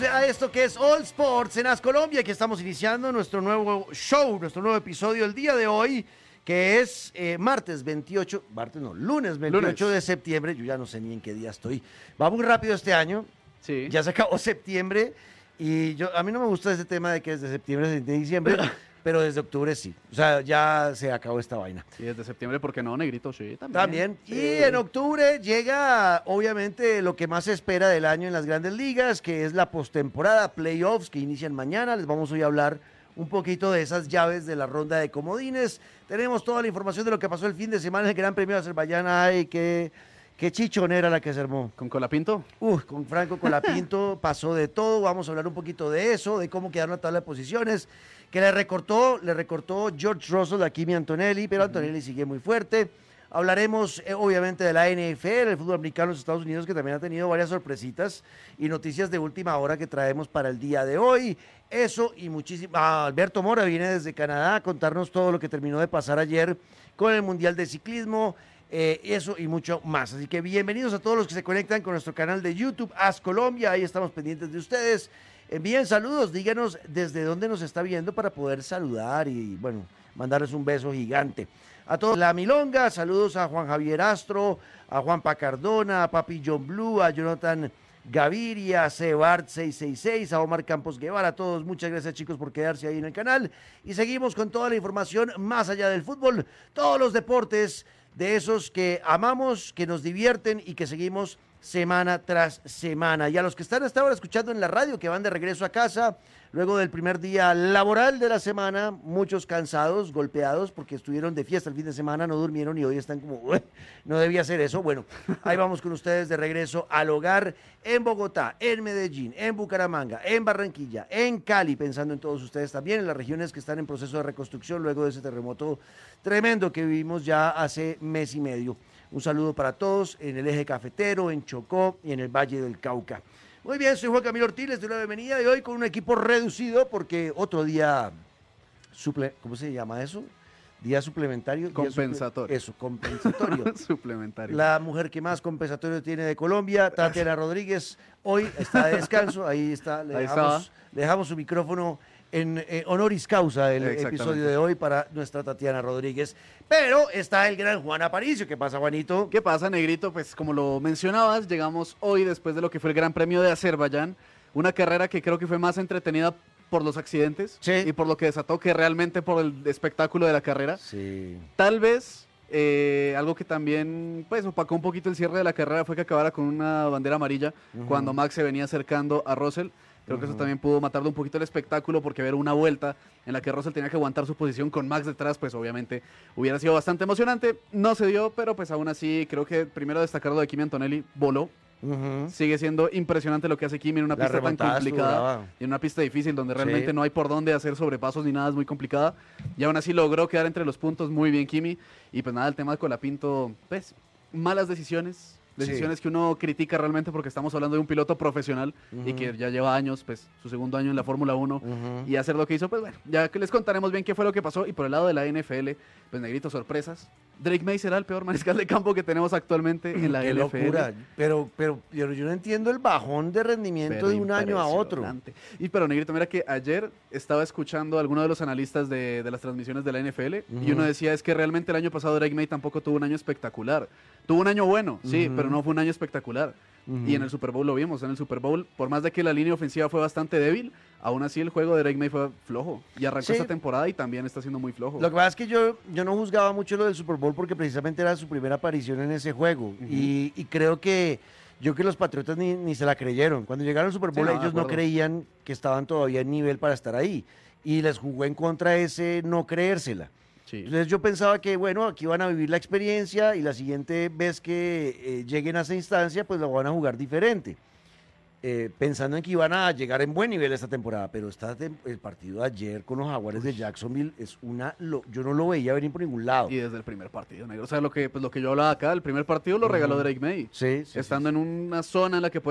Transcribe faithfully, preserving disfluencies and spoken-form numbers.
a esto que es All Sports en As Colombia, que estamos iniciando nuestro nuevo show, nuestro nuevo episodio el día de hoy, que es eh, martes veintiocho, martes no, lunes veintiocho lunes. de septiembre. Yo ya no sé ni en qué día estoy. Va muy rápido este año. Sí. Ya se acabó septiembre y yo a mí no me gusta ese tema de que desde septiembre, desde diciembre, pero desde octubre sí. O sea, ya se acabó esta vaina. Y desde septiembre, ¿por qué no, Negrito? Sí, también. También. Sí. Y en octubre llega, obviamente, lo que más se espera del año en las grandes ligas, que es la postemporada, playoffs, que inician mañana. Les vamos hoy a hablar un poquito de esas llaves de la ronda de comodines. Tenemos toda la información de lo que pasó el fin de semana en el Gran Premio de Azerbaiyán. Ay, qué, qué chichonera la que se armó. ¿Con Colapinto? Uh, con Franco Colapinto pasó de todo. Vamos a hablar un poquito de eso, de cómo quedaron la tabla de posiciones, que le recortó, le recortó George Russell a Kimi Antonelli, pero Antonelli sigue muy fuerte. Hablaremos, eh, obviamente, de la N F L, el fútbol americano de los Estados Unidos, que también ha tenido varias sorpresitas y noticias de última hora que traemos para el día de hoy. Eso y muchísimo. Ah, Alberto Mora viene desde Canadá a contarnos todo lo que terminó de pasar ayer con el Mundial de Ciclismo. Eh, eso y mucho más. Así que bienvenidos a todos los que se conectan con nuestro canal de YouTube, As Colombia. Ahí estamos pendientes de ustedes. Envíen saludos, díganos desde dónde nos está viendo para poder saludar y, bueno, mandarles un beso gigante. A todos la Milonga, saludos a Juan Javier Astro, a Juan Pacardona, a Papi John Blue, a Jonathan Gaviria, a Sebart seiscientos sesenta y seis, a Omar Campos Guevara, a todos, muchas gracias chicos por quedarse ahí en el canal. Y seguimos con toda la información más allá del fútbol, todos los deportes de esos que amamos, que nos divierten y que seguimos semana tras semana. Y a los que están hasta ahora escuchando en la radio, que van de regreso a casa, luego del primer día laboral de la semana, muchos cansados, golpeados, porque estuvieron de fiesta el fin de semana, no durmieron y hoy están como, no debía hacer eso. Bueno, ahí vamos con ustedes de regreso al hogar en Bogotá, en Medellín, en Bucaramanga, en Barranquilla, en Cali, pensando en todos ustedes también, en las regiones que están en proceso de reconstrucción luego de ese terremoto tremendo que vivimos ya hace mes y medio. Un saludo para todos en el eje cafetero, en Chocó y en el Valle del Cauca. Muy bien, soy Juan Camilo Ortiz, les doy la bienvenida y hoy con un equipo reducido porque otro día, suple, ¿cómo se llama eso? Día suplementario. Compensatorio. Día suple, eso, compensatorio. Suplementario. La mujer que más compensatorio tiene de Colombia, Tatiana Rodríguez, hoy está de descanso, ahí está, le, ahí dejamos, le dejamos su micrófono en eh, honoris causa del episodio de hoy para nuestra Tatiana Rodríguez. Pero está el gran Juan Aparicio. ¿Qué pasa, Juanito? ¿Qué pasa, Negrito? Pues como lo mencionabas, llegamos hoy después de lo que fue el Gran Premio de Azerbaiyán, una carrera que creo que fue más entretenida por los accidentes sí. y por lo que desató que realmente por el espectáculo de la carrera. Sí. Tal vez eh, algo que también pues opacó un poquito el cierre de la carrera fue que acabara con una bandera amarilla uh-huh. cuando Max se venía acercando a Russell. Creo uh-huh. que eso también pudo matarle un poquito el espectáculo porque ver una vuelta en la que Russell tenía que aguantar su posición con Max detrás, pues obviamente hubiera sido bastante emocionante. No se dio, pero pues aún así creo que primero destacar lo de Kimi Antonelli, voló. Uh-huh. Sigue siendo impresionante lo que hace Kimi en una la pista tan complicada y en una pista difícil donde realmente sí. no hay por dónde hacer sobrepasos ni nada, es muy complicada. Y aún así logró quedar entre los puntos, muy bien Kimi. Y pues nada, el tema de Colapinto, pues malas decisiones. Decisiones sí. que uno critica realmente porque estamos hablando de un piloto profesional uh-huh. y que ya lleva años, pues su segundo año en la Fórmula uno uh-huh. y hacer lo que hizo, pues bueno, ya que les contaremos bien qué fue lo que pasó. Y por el lado de la N F L, pues Negrito, sorpresas. Drake May será el peor mariscal de campo que tenemos actualmente en la qué N F L. Locura. Pero, pero, pero yo no entiendo el bajón de rendimiento pero de un año a otro. Y pero Negrito, mira que ayer estaba escuchando a alguno de los analistas de, de las transmisiones de la N F L uh-huh. y uno decía es que realmente el año pasado Drake May tampoco tuvo un año espectacular. Tuvo un año bueno, sí, uh-huh. pero no fue un año espectacular. Uh-huh. Y en el Super Bowl lo vimos. En el Super Bowl, por más de que la línea ofensiva fue bastante débil, aún así el juego de Drake May fue flojo. Y arrancó sí. esta temporada y también está siendo muy flojo. Lo que pasa es que yo, yo no juzgaba mucho lo del Super Bowl porque precisamente era su primera aparición en ese juego. Uh-huh. y, y creo que yo creo que los Patriotas ni, ni se la creyeron. Cuando llegaron al Super Bowl, sí, no, ellos no creían que estaban todavía en nivel para estar ahí. Y les jugó en contra ese no creérsela. Sí. Entonces yo pensaba que, bueno, aquí van a vivir la experiencia y la siguiente vez que eh, lleguen a esa instancia, pues lo van a jugar diferente. Eh, pensando en que iban a llegar en buen nivel esta temporada, pero esta te- el partido de ayer con los Jaguares de Jacksonville es una... Lo, yo no lo veía venir por ningún lado. Y desde el primer partido, negro. O sea, lo que, pues, lo que yo hablaba acá, el primer partido lo regaló Ujú. Drake May. Sí, sí, Estando sí, en una zona en la que